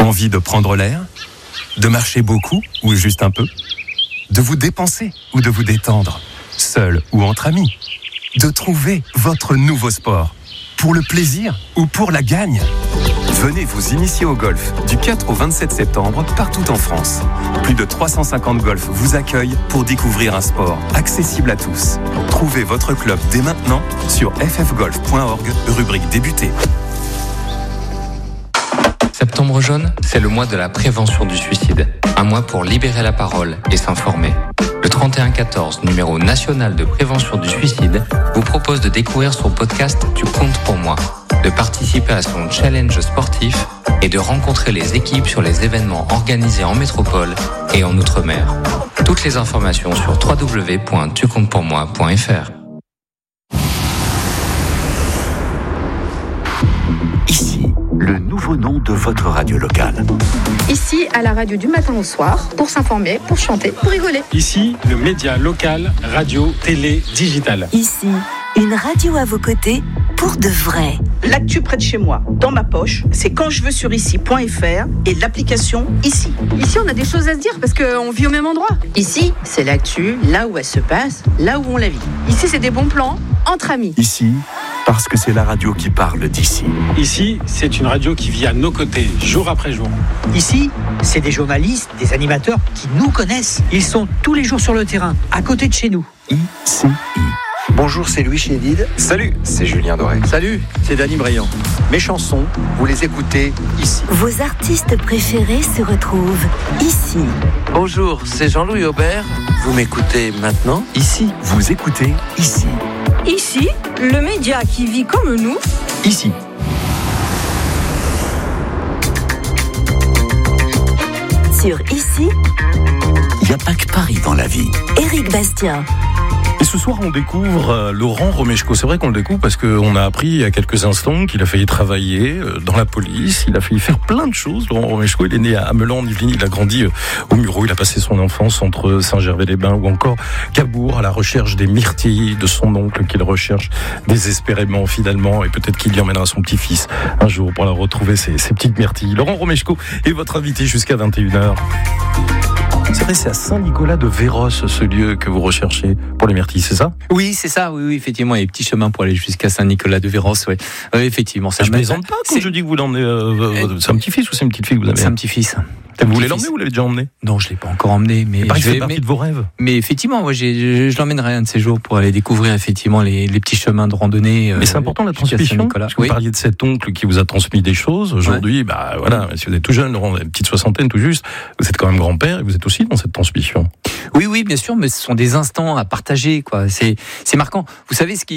Envie de prendre l'air ? De marcher beaucoup ou juste un peu ? De vous dépenser ou de vous détendre ? Seul ou entre amis ? De trouver votre nouveau sport ? Pour le plaisir ou pour la gagne ? Venez vous initier au golf du 4 au 27 septembre partout en France. Plus de 350 golfs vous accueillent pour découvrir un sport accessible à tous. Trouvez votre club dès maintenant sur ffgolf.org, rubrique débuter. Septembre jaune, c'est le mois de la prévention du suicide. Un mois pour libérer la parole et s'informer. Le 3114, numéro national de prévention du suicide, vous propose de découvrir son podcast « Tu comptes pour moi », de participer à son challenge sportif et de rencontrer les équipes sur les événements organisés en métropole et en Outre-mer. Toutes les informations sur www.tucomptespourmoi.fr. Ici, le nouveau nom de votre radio locale. Ici, à la radio du matin au soir, pour s'informer, pour chanter, pour rigoler. Ici, le média local, radio, télé, digital. Ici, une radio à vos côtés, pour de vrai. L'actu près de chez moi, dans ma poche, c'est quand je veux sur ici.fr et l'application Ici. Ici, on a des choses à se dire parce qu'on vit au même endroit. Ici, c'est l'actu, là où elle se passe, là où on la vit. Ici, c'est des bons plans entre amis. Ici, parce que c'est la radio qui parle d'ici. Ici, c'est une radio qui vit à nos côtés, jour après jour. Ici, c'est des journalistes, des animateurs qui nous connaissent. Ils sont tous les jours sur le terrain, à côté de chez nous. ICI. Bonjour, c'est Louis Chédid. Salut, c'est Julien Doré. Salut, c'est Dany Briand. Mes chansons, vous les écoutez ici. Vos artistes préférés se retrouvent ici. Bonjour, c'est Jean-Louis Aubert. Vous m'écoutez maintenant ici. Vous écoutez ici. Ici, le média qui vit comme nous. Ici. Sur Ici, il n'y a pas que Paris dans la vie. Éric Bastien. Et ce soir, on découvre Laurent Romeshko. C'est vrai qu'on le découvre parce qu'on a appris il y a quelques instants qu'il a failli travailler dans la police. Il a failli faire plein de choses. Laurent Romeshko, il est né à Melan, en Yvelines. Il a grandi au Mureau. Il a passé son enfance entre Saint-Gervais-les-Bains ou encore Cabourg, à la recherche des myrtilles de son oncle qu'il recherche désespérément, finalement. Et peut-être qu'il y emmènera son petit-fils un jour pour la retrouver, ces petites myrtilles. Laurent Romeshko est votre invité jusqu'à 21h. C'est vrai, c'est à Saint-Nicolas-de-Véros, ce lieu que vous recherchez pour les myrtilles, c'est ça ? Oui, c'est ça, oui, effectivement. Il y a des petits chemins pour aller jusqu'à Saint-Nicolas-de-Véros, oui. Effectivement. Je plaisante pas quand je dis que vous l'emmenez. C'est un petit-fils ou c'est une petite fille que vous avez ? C'est un petit-fils. Vous voulez l'emmener ou vous l'avez déjà emmené ? Non, je ne l'ai pas encore emmené. Mais ça fait partie de vos rêves. Mais effectivement, moi, je l'emmènerai un de ces jours pour aller découvrir effectivement les petits chemins de randonnée. Mais c'est important la transmission. Parce que vous parliez de cet oncle qui vous a transmis des choses. Aujourd'hui, voilà, si vous êtes tout jeune, Laurent, une petite soixantaine tout juste, vous êtes quand même grand-père et vous êtes aussi dans cette transmission. Oui, bien sûr, mais ce sont des instants à partager, quoi. C'est marquant. Vous savez ce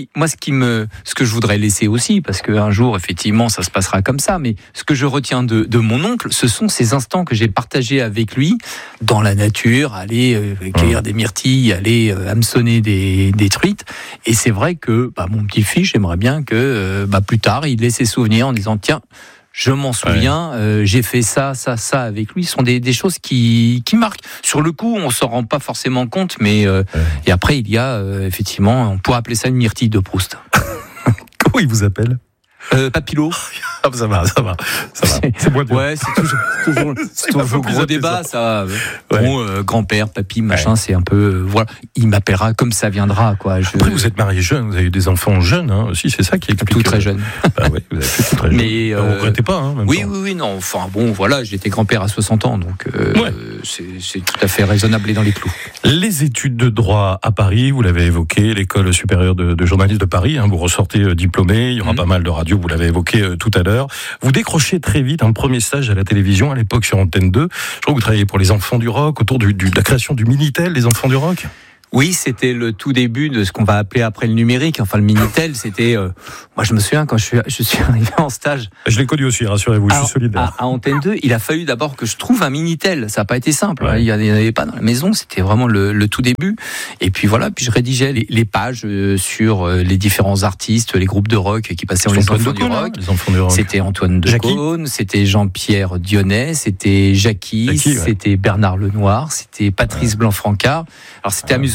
que je voudrais laisser aussi, parce qu'un jour, effectivement, ça se passera comme ça. Mais ce que je retiens de mon oncle, ce sont ces instants que j'ai partagés avec lui dans la nature, aller cueillir des myrtilles, aller hameçonner des truites. Et c'est vrai que mon petit-fils, j'aimerais bien que plus tard, il ait ses souvenirs en disant tiens. Je m'en souviens, j'ai fait ça avec lui. Ce sont des choses qui marquent. Sur le coup, on s'en rend pas forcément compte, mais et après il y a effectivement, on pourrait appeler ça une myrtille de Proust. Comment il vous appelle ? Papillot. Ça va. C'est moins dur. Ouais, c'est toujours gros débat, ça. Bon, grand-père, papy, machin, c'est un peu, voilà. Il m'appellera comme ça viendra, quoi. Après, vous êtes marié jeune, vous avez eu des enfants jeunes, hein, aussi, c'est ça qui explique. Tout très jeune. Ouais, vous avez fait tout très jeune. Mais, vous regrettez pas, hein, même oui, temps. Oui, non. Enfin, bon, voilà, j'étais grand-père à 60 ans, donc, c'est tout à fait raisonnable et dans les clous. Les études de droit à Paris, vous l'avez évoqué, l'école supérieure de journalisme de Paris, hein, vous ressortez diplômé, il y aura pas mal de radios, vous l'avez évoqué tout à l'heure. Vous décrochez très vite un premier stage à la télévision, à l'époque sur Antenne 2. Je crois que vous travaillez pour les enfants du rock, autour de la création du Minitel, les enfants du rock. Oui, c'était le tout début de ce qu'on va appeler après le numérique. Enfin, le Minitel, c'était... moi, je me souviens, quand je suis arrivé en stage... Je l'ai connu aussi, rassurez-vous, je suis solidaire. À Antenne 2, il a fallu d'abord que je trouve un Minitel. Ça n'a pas été simple. Ouais. Il n'y en avait pas dans la maison. C'était vraiment le tout début. Et puis voilà, puis je rédigeais les pages sur les différents artistes, les groupes de rock qui passaient les enfants du rock. Les enfants du rock. C'était Antoine Decaune, c'était Jean-Pierre Dionnet, c'était Jackie, c'était Bernard Lenoir, c'était Patrice Blanc-Francard. Alors, c'était amusant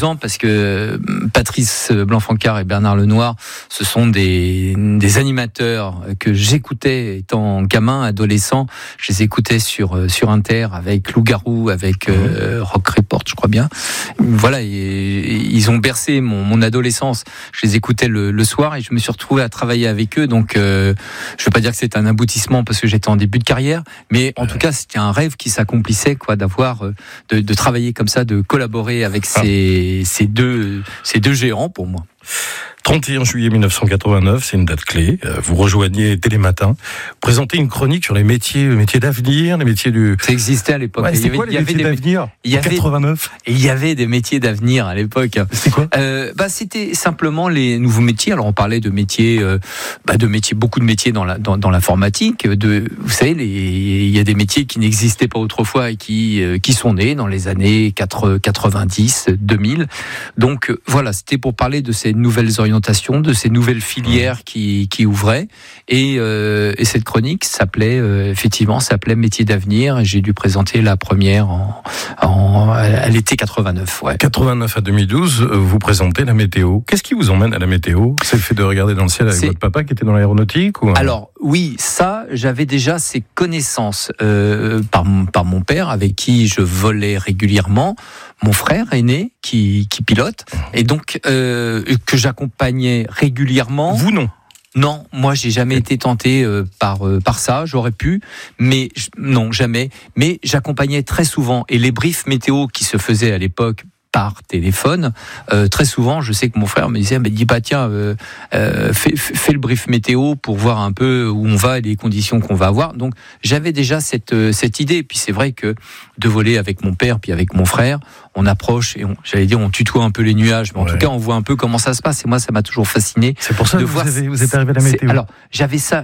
amusant parce que Patrice Blanc-Francard et Bernard Lenoir, ce sont des animateurs que j'écoutais étant gamin, adolescent. Je les écoutais sur Inter avec Loup-Garou, avec Rock Report, je crois bien. Voilà, ils ont bercé mon adolescence. Je les écoutais le soir et je me suis retrouvé à travailler avec eux. Donc, je veux pas dire que c'est un aboutissement parce que j'étais en début de carrière, mais en tout cas, c'était un rêve qui s'accomplissait, quoi, d'avoir, de travailler comme ça, de collaborer avec ces deux géants pour moi. 31 juillet 1989, c'est une date clé. Vous rejoignez Télématin, présentez une chronique sur les métiers d'avenir, les métiers du... Ça existait à l'époque. Ouais, c'est quoi les métiers d'avenir en 89 ? Il y avait des métiers d'avenir à l'époque. C'était quoi ? C'était simplement les nouveaux métiers. Alors on parlait de métiers, beaucoup de métiers dans l'informatique. Vous savez, il y a des métiers qui n'existaient pas autrefois et qui sont nés dans les années 90, 2000. Donc voilà, c'était pour parler de ces nouvelles orientations, de ces nouvelles filières qui ouvraient, et cette chronique s'appelait Métiers d'avenir, et j'ai dû présenter la première à l'été 89. Ouais. 89 à 2012, vous présentez la météo. Qu'est-ce qui vous emmène à la météo ? C'est le fait de regarder dans le ciel avec votre papa qui était dans l'aéronautique ou... Alors oui, ça, j'avais déjà ces connaissances par mon père avec qui je volais régulièrement, mon frère aîné qui pilote, et donc que j'accompagnais régulièrement. Vous non ? Non, moi j'ai jamais été tenté par ça, j'aurais pu, mais non, jamais. Mais j'accompagnais très souvent, et les briefs météo qui se faisaient à l'époque par téléphone, très souvent, je sais que mon frère me disait, dis pas, tiens, fais le brief météo pour voir un peu où on va et les conditions qu'on va avoir. Donc j'avais déjà cette idée. Puis c'est vrai que de voler avec mon père puis avec mon frère, on approche et on tutoie un peu les nuages, mais en tout cas on voit un peu comment ça se passe, et moi ça m'a toujours fasciné. C'est pour ça que vous êtes arrivé à la météo. Alors j'avais ça,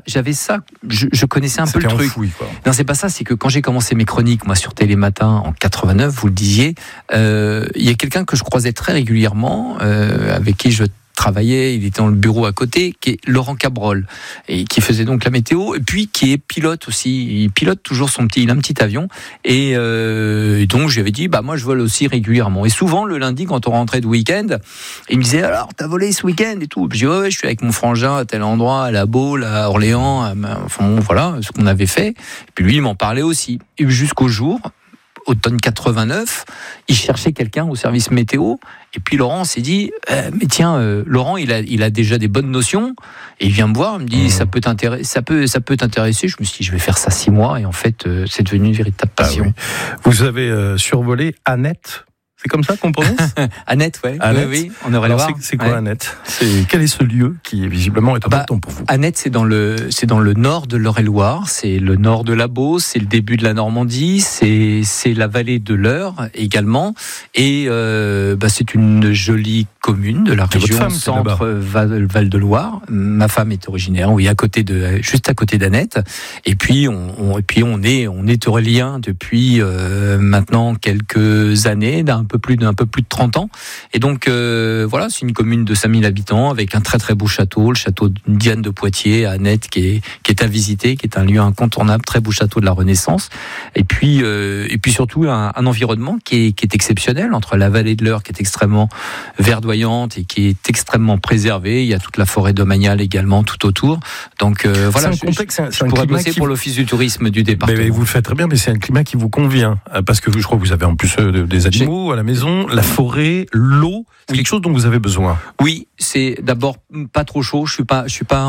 je connaissais un peu le truc. Enfoui, quoi. Non, c'est pas ça, c'est que quand j'ai commencé mes chroniques, moi sur Télématin en 89, vous le disiez, il y a quelqu'un que je croisais très régulièrement, avec qui je travaillait, il était dans le bureau à côté, qui est Laurent Cabrol, et qui faisait donc la météo, et puis qui est pilote aussi. Il pilote toujours il a un petit avion, et donc je lui avais dit, moi je vole aussi régulièrement. Et souvent le lundi, quand on rentrait de week-end, il me disait, alors t'as volé ce week-end et tout. Puis je dis, ouais, je suis avec mon frangin à tel endroit, à La Baule, à Orléans, voilà ce qu'on avait fait. Et puis lui, il m'en parlait aussi. Et jusqu'au jour, automne 89, il cherchait quelqu'un au service météo, et puis Laurent s'est dit, mais tiens, Laurent, il a déjà des bonnes notions, et il vient me voir, il me dit, ça peut t'intéresser. Je me suis dit, je vais faire ça 6 mois, et en fait, c'est devenu une véritable passion. Ah oui. Vous avez survolé Annette. C'est comme ça qu'on prononce ? Annette, ouais. Annette. Oui, on aurait le voir. C'est quoi Annette ? Quel est ce lieu qui visiblement est important pour vous ? Annette, c'est dans le nord de l'Eure-et-Loire, c'est le nord de la Beauce, c'est le début de la Normandie, c'est la vallée de l'Eure également, et c'est une jolie commune de la région centre Val-de-Loire. Ma femme est originaire, oui, juste à côté d'Annette, et puis on est Auréliens depuis maintenant quelques années, d'un peu plus de 30 ans. Et donc, voilà, c'est une commune de 5000 habitants avec un très très beau château, le château Diane de Poitiers, à Annette, qui est à visiter, qui est un lieu incontournable, très beau château de la Renaissance. Et puis surtout, un environnement qui est exceptionnel, entre la vallée de l'Eure, qui est extrêmement verdoyante et qui est extrêmement préservée. Il y a toute la forêt domaniale également tout autour. Donc, voilà, je pourrais bosser pour l'Office du tourisme du département. Mais vous le faites très bien, mais c'est un climat qui vous convient. Parce que je crois que vous avez en plus des animaux à la maison, la forêt, l'eau, c'est quelque chose dont vous avez besoin. Oui, c'est d'abord pas trop chaud. Je suis pas un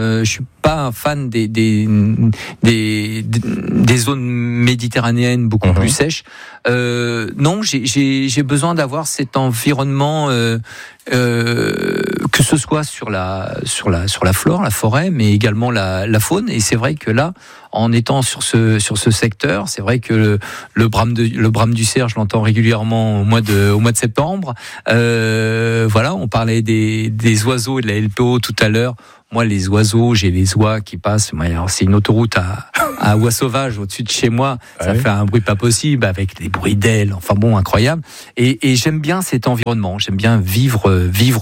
fan des zones méditerranéennes beaucoup plus sèches. Non, j'ai besoin d'avoir cet environnement, que ce soit sur la flore, la forêt, mais également la faune. Et c'est vrai que là, en étant sur ce secteur, c'est vrai que le brame du cerf, je l'entends régulièrement au mois de septembre. Voilà, on parlait des oiseaux et de la LPO tout à l'heure. Moi, les oiseaux, j'ai les oies qui passent. Alors, c'est une autoroute à oies sauvages au-dessus de chez moi. Ça fait un bruit pas possible, avec des bruits d'ailes. Enfin bon, incroyable. Et j'aime bien cet environnement. J'aime bien vivre là.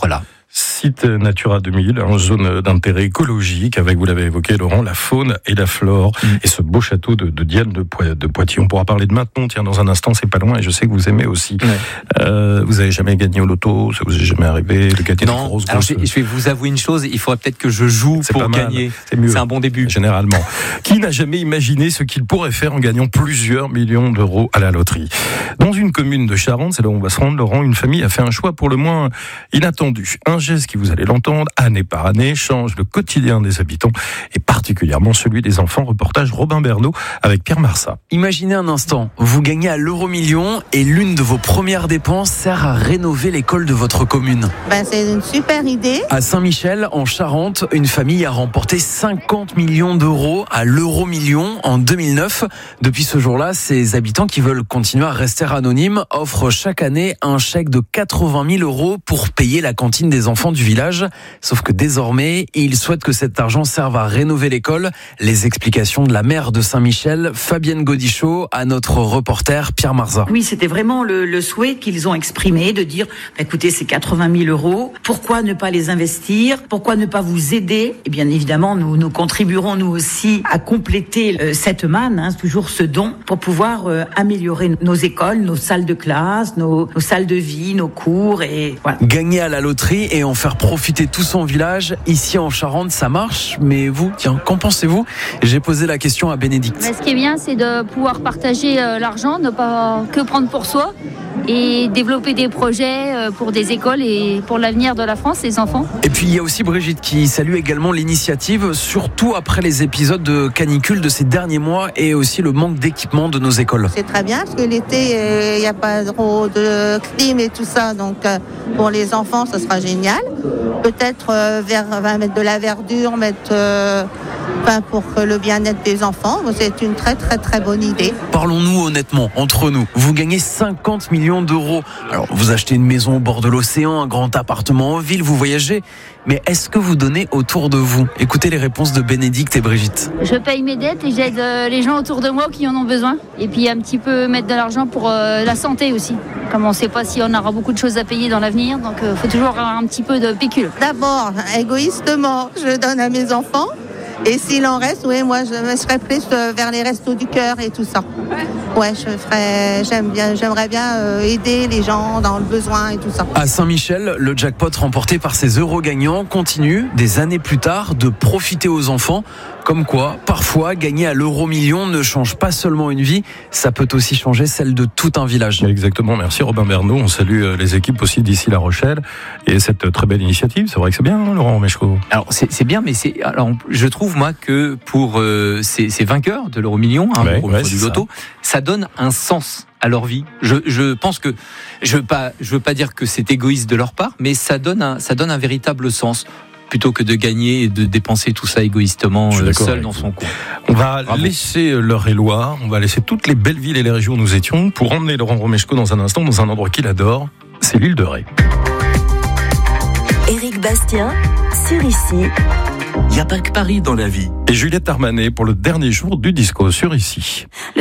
Site Natura 2000, zone d'intérêt écologique avec, vous l'avez évoqué Laurent, la faune et la flore. Et ce beau château de Diane de Poitiers. On pourra parler de Maintenon, tiens, dans un instant, c'est pas loin et je sais que vous aimez aussi. Ouais. Vous avez jamais gagné au loto, ça vous est jamais arrivé de gagner Non, grosses alors je vais vous avouer une chose, il faudrait peut-être que je joue pour gagner. C'est mieux. C'est un bon début. Généralement. Qui n'a jamais imaginé ce qu'il pourrait faire en gagnant plusieurs millions d'euros à la loterie? Dans une commune de Charente, c'est là où on va se rendre, Laurent, une famille a fait un choix pour le moins inattendu. Un geste qui, vous allez l'entendre, année par année, change le quotidien des habitants et particulièrement celui des enfants. Reportage Robin Bernot avec Pierre Marsat. Imaginez un instant, vous gagnez à l'euro-million et l'une de vos premières dépenses sert à rénover l'école de votre commune. C'est une super idée. À Saint-Michel, en Charente, une famille a remporté 50 millions d'euros à l'euro-million en 2009. Depuis ce jour-là, ces habitants qui veulent continuer à rester anonymes offrent chaque année un chèque de 80 000 euros pour payer la cantine des enfants du village. Sauf que désormais, ils souhaitent que cet argent serve à rénover l'école. Les explications de la maire de Saint-Michel, Fabienne Godichaud, à notre reporter Pierre Marsat. Oui, c'était vraiment le souhait qu'ils ont exprimé de dire, écoutez, c'est 80 000 euros. Pourquoi ne pas les investir? Pourquoi ne pas vous aider? Et bien évidemment, nous contribuerons nous aussi à compléter cette manne, toujours ce don, pour pouvoir améliorer nos écoles, nos salles de classe, nos salles de vie, nos cours et voilà. Gagner à la loterie et en faire profiter tout son village, ici en Charente, ça marche. Mais vous, tiens, qu'en pensez-vous? J'ai posé la question à Bénédicte. Mais ce qui est bien, c'est de pouvoir partager l'argent, ne pas que prendre pour soi et développer des projets pour des écoles et pour l'avenir de la France, les enfants. Et puis il y a aussi Brigitte qui salue également l'initiative, surtout après les épisodes de canicule de ces derniers mois et aussi le manque d'équipement de nos écoles. C'est très bien parce que l'été, il n'y a pas trop de clim et tout ça, donc pour les enfants, ça sera génial. Peut-être mettre de la verdure, pour le bien-être des enfants. C'est une très très très bonne idée. Parlons-nous honnêtement, entre nous. Vous gagnez 50 millions d'euros. Alors, vous achetez une maison au bord de l'océan, un grand appartement en ville, vous voyagez. Mais est-ce que vous donnez autour de vous? Écoutez les réponses de Bénédicte et Brigitte. Je paye mes dettes et j'aide les gens autour de moi qui en ont besoin. Et puis un petit peu mettre de l'argent pour la santé aussi. Comme on ne sait pas si on aura beaucoup de choses à payer dans l'avenir, donc il faut toujours avoir un petit peu de pécule. D'abord, égoïstement, je donne à mes enfants. Et s'il en reste, oui, moi je me serais plus vers les restos du cœur et tout ça. Ouais, j'aimerais bien aider les gens dans le besoin et tout ça. À Saint-Michel, le jackpot remporté par ces euros gagnants continue, des années plus tard, de profiter aux enfants. Comme quoi, parfois, gagner à l'euro-million ne change pas seulement une vie, ça peut aussi changer celle de tout un village. Exactement, merci Robin Bernot. On salue les équipes aussi d'ici La Rochelle et cette très belle initiative. C'est vrai que c'est bien, Laurent Romeshko. Alors c'est bien, mais je trouve moi que pour ces vainqueurs de l'euro-million, du loto, ça donne un sens à leur vie. Je pense que je veux pas dire que c'est égoïste de leur part, mais ça donne un véritable sens. Plutôt que de gagner et de dépenser tout ça égoïstement seul dans son coin. On va laisser l'Eure-et-Loire, on va laisser toutes les belles villes et les régions où nous étions pour emmener Laurent Romeshko dans un instant dans un endroit qu'il adore, c'est l'île de Ré. Éric Bastien, sur Ici. Il n'y a pas que Paris dans la vie. Et Juliette Armanet pour le dernier jour du disco sur Ici.